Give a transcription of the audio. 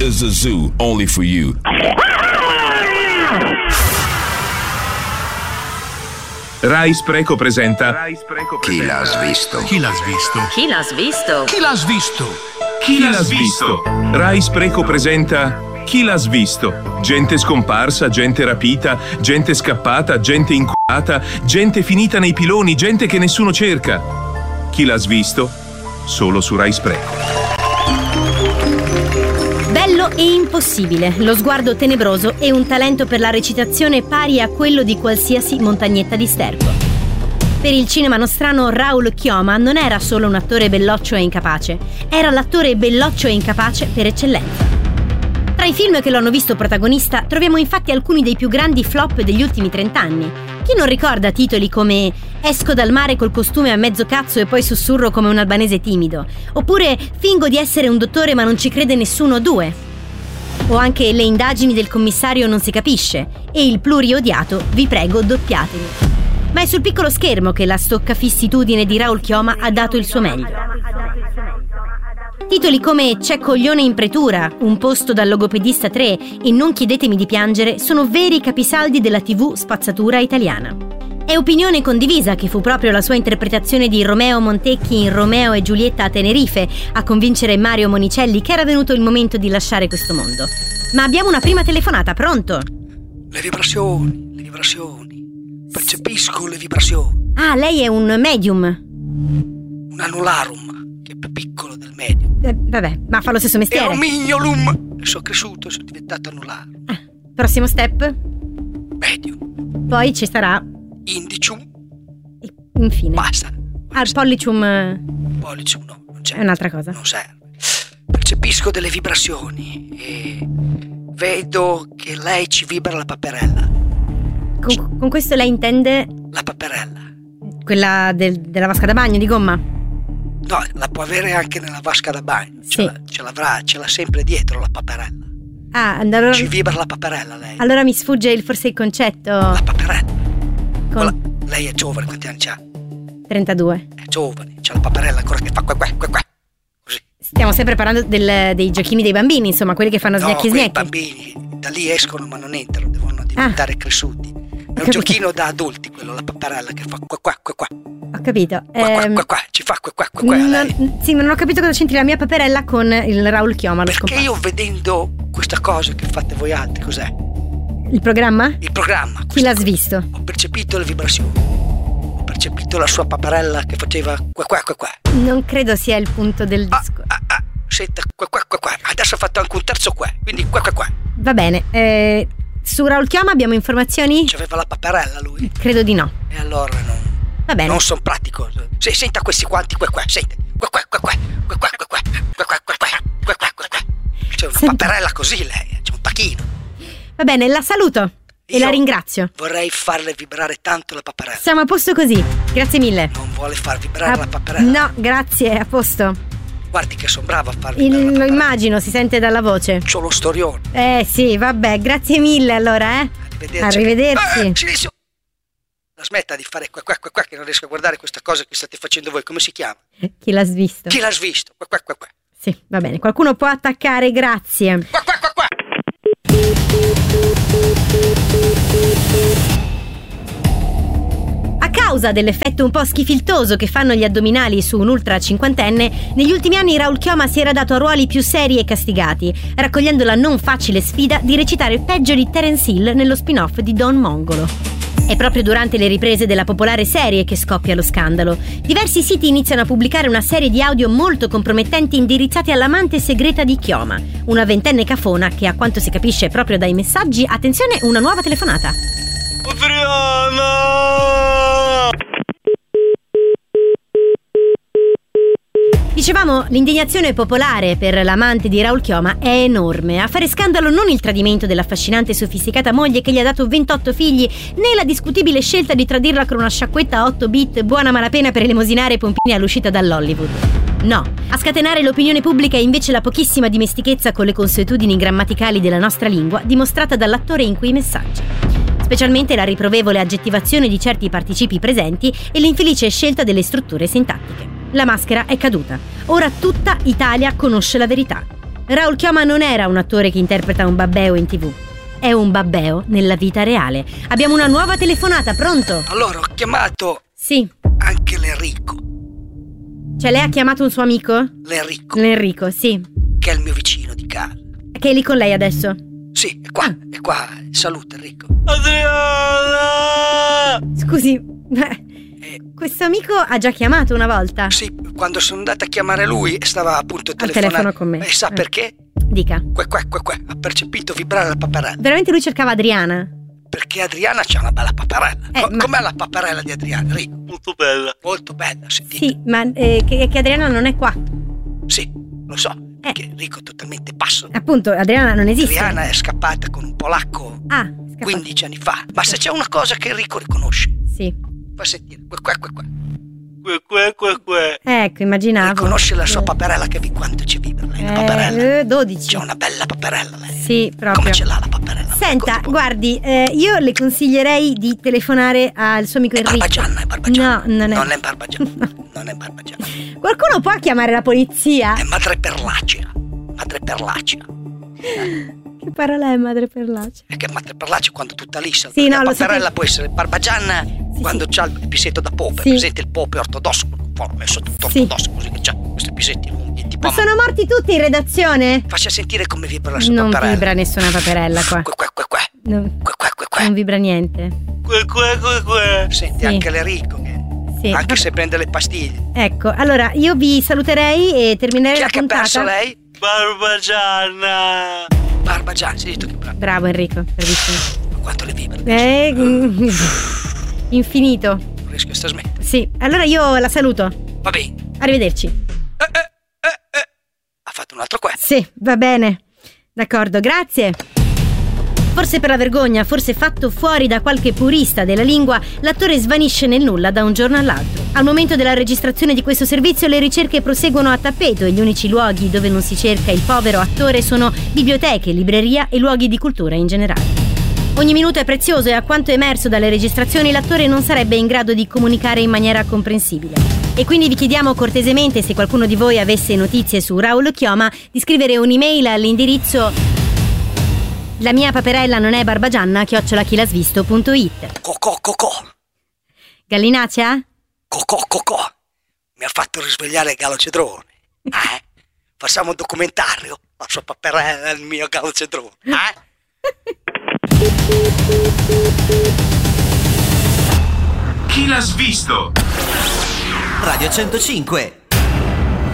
is a zoo only for you. Rai Spreco presenta Chi l'ha svisto? Chi l'ha svisto? Chi l'ha svisto? Chi l'ha svisto? Chi l'ha svisto? Rai Spreco presenta Chi l'ha svisto? Gente scomparsa, gente rapita, gente scappata, gente inculata, gente finita nei piloni, gente che nessuno cerca. Chi l'ha svisto? Solo su Rai Spreco. Bello e impossibile, lo sguardo tenebroso e un talento per la recitazione pari a quello di qualsiasi montagnetta di sterco. Per il cinema nostrano Raul Chioma non era solo un attore belloccio e incapace, era l'attore belloccio e incapace per eccellenza. Tra i film che lo hanno visto protagonista troviamo infatti alcuni dei più grandi flop degli ultimi 30 anni. Chi non ricorda titoli come Esco dal mare col costume a mezzo cazzo e poi sussurro come un albanese timido, oppure Fingo di essere un dottore ma non ci crede nessuno 2, o anche Le indagini del commissario non si capisce e il pluriodiato Vi prego doppiateli. Ma è sul piccolo schermo che la stoccafissitudine di Raul Chioma ha dato il suo meglio. Titoli come C'è coglione in pretura, Un posto dal logopedista 3 e Non chiedetemi di piangere sono veri capisaldi della TV spazzatura italiana. È opinione condivisa che fu proprio la sua interpretazione di Romeo Montecchi in Romeo e Giulietta a Tenerife a convincere Mario Monicelli che era venuto il momento di lasciare questo mondo. Ma abbiamo una prima telefonata, pronto? Le vibrazioni. Percepisco le vibrazioni. Ah, lei è un medium. Un annularum, che è più piccolo del medium. Vabbè, ma fa lo stesso mestiere. Ero un mignolum e sono cresciuto e sono diventato annularum. Prossimo step? Medium. Poi ci sarà Indicium. e infine Basta. al pollicium. Pollicium no, non c'è. È un'altra cosa. Non serve. Percepisco delle vibrazioni e vedo che lei ci vibra la paperella. Con questo lei intende La paperella. quella della vasca da bagno di gomma? No, la può avere anche nella vasca da bagno. Sì. Ce l'ha sempre dietro la paperella. Ah, allora Ci vibra la paperella lei. allora mi sfugge forse il concetto. La paperella. Con Lei è giovane, quanti anni c'ha? 32. È giovane, c'ha la paperella ancora che fa qua. Così. Stiamo sempre parlando dei giochini dei bambini, insomma, quelli che fanno sgnacchi quei sgnacchi. bambini da lì escono ma non entrano, devono diventare cresciuti. È un giochino da adulti quello, la paperella che fa qua. Ho capito. Qua, ci fa qua lei. Sì, ma non ho capito cosa c'entri la mia paperella con il Raul Chioma. Perché io vedendo questa cosa che fate voi altri, cos'è? Il programma? Il programma. Chi l'ha svisto? Ho percepito le vibrazioni. Ho percepito la sua paperella che faceva qua. Non credo sia il punto del discorso. Senta, qua. Adesso ha fatto anche un terzo qua, quindi qua. Va bene. Su Raul Chioma abbiamo informazioni? C'aveva la paperella lui? Credo di no. E allora no. Va bene. Non sono pratico. Senta questi quanti qua. Senta. Qua. C'è una paperella così lei, c'è un tacchino. Va bene, la saluto e la ringrazio. Vorrei farle vibrare tanto la paperella. Siamo a posto così. Grazie mille. Non vuole far vibrare la paperella? No, grazie, a posto. Guardi che sono brava a far vibrare la Lo paperella. immagino, si sente dalla voce. C'ho lo storione. Sì, vabbè, grazie mille allora, Arrivederci. Silenzio. La smetta di fare qua che non riesco a guardare questa cosa che state facendo voi. Come si chiama? Chi l'ha svisto? Chi l'ha svisto? Qua. Sì, va bene, qualcuno può attaccare, grazie. Qua. A causa dell'effetto un po' schifiltoso che fanno gli addominali su un ultra cinquantenne, negli ultimi anni Raul Chioma si era dato a ruoli più seri e castigati, raccogliendo la non facile sfida di recitare peggio di Terence Hill nello spin-off di Don Mongolo. È proprio durante le riprese della popolare serie che scoppia lo scandalo. Diversi siti iniziano a pubblicare una serie di audio molto compromettenti indirizzati all'amante segreta di Chioma, una ventenne cafona che, a quanto si capisce proprio dai messaggi, attenzione, una nuova telefonata. Adriana! Dicevamo, l'indignazione popolare per l'amante di Raul Chioma è enorme. A fare scandalo non il tradimento dell'affascinante e sofisticata moglie che gli ha dato 28 figli, né la discutibile scelta di tradirla con una sciacquetta a 8 bit buona malapena per elemosinare pompini all'uscita dall'Hollywood. No, a scatenare l'opinione pubblica è invece la pochissima dimestichezza con le consuetudini grammaticali della nostra lingua dimostrata dall'attore in quei messaggi. Specialmente la riprovevole aggettivazione di certi participi presenti e l'infelice scelta delle strutture sintattiche. La maschera è caduta. Ora tutta Italia conosce la verità. Raul Chioma non era un attore che interpreta un babbeo in TV. È un babbeo nella vita reale. Abbiamo una nuova telefonata, pronto? Allora, ho chiamato Sì. anche l'Enrico. Cioè lei ha chiamato un suo amico? L'Enrico, sì. Che è il mio vicino di casa. Che è lì con lei adesso? Sì, è qua. Salute, Enrico. Adriana! Scusi, questo amico ha già chiamato una volta? Sì, quando sono andata a chiamare lui stava appunto Al telefonando. telefono con me. E sa perché? Dica. Qua. Ha percepito vibrare la paperella. Veramente lui cercava Adriana? Perché Adriana c'ha una bella paperella. Ma- Com'è la paperella di Adriana, Enrico? Molto bella. Molto bella, sentite. Sì, ma che Adriana non è qua. Sì, lo so. Perché Enrico è totalmente pazzo. Appunto, Adriana non esiste. Adriana è scappata con un polacco Ah, scappato. 15 anni fa. Ma se c'è una cosa che Enrico riconosce, Sì. fa sentire. Qua. Ecco, immaginavo. Riconosce la sua paperella che quanto ci vibra lei, la paperella. 12. C'è una bella paperella lei. Sì, proprio. Come ce l'ha la paperella? Senta, Ecco, guardi, io le consiglierei di telefonare al suo amico è Enrico. Barbagianna, è Barbagianna. No, non è. Non è Barbagianna. Non è Barbagianna. Qualcuno può chiamare la polizia? È Madre Perlacea. Madre Perlacea. Che parola è madre perlacea? È che Madre Perlacea quando tutta lissa. Sì, no, la lo so paperella che- può essere Barbagianna Sì, quando sì. c'ha il pisetto da pope. Sì. Presente il pope ortodosso. Ho messo tutto Sì. ortodosso così che c'ha questi pisetti lunghi. Tipo Ma sono morti tutti in redazione? Faccia sentire come vibra la sua Non paperella. vibra nessuna paperella qua. Qua. Non, Qua. non vibra niente. Senti Sì. anche l'Enrico che Sì, anche vabbè. se prende le pastiglie. Ecco, allora io vi saluterei e terminerei Chi la è che ha puntata. perso lei? Barbagianna! Barbagianna, si è detto che bravo. Bravo Enrico, bravissimo. Quanto le vibra? Infinito. Non riesco a smettere. Sì, allora io la saluto. Va bene. Arrivederci. Ha fatto un altro qua. Sì, va bene. D'accordo, grazie. Forse per la vergogna, forse fatto fuori da qualche purista della lingua, l'attore svanisce nel nulla da un giorno all'altro. Al momento della registrazione di questo servizio le ricerche proseguono a tappeto e gli unici luoghi dove non si cerca il povero attore sono biblioteche, libreria e luoghi di cultura in generale. Ogni minuto è prezioso e a quanto emerso dalle registrazioni l'attore non sarebbe in grado di comunicare in maniera comprensibile. E quindi vi chiediamo cortesemente, se qualcuno di voi avesse notizie su Raul Chioma, di scrivere un'email all'indirizzo la mia paperella non è barbagianna@chilasvisto.it. Cocò. Gallinacea? Cocò. Mi ha fatto risvegliare il gallo cedrone. Facciamo un documentario. La sua paperella è il mio gallo cedrone. Chi l'ha svisto? Radio 105.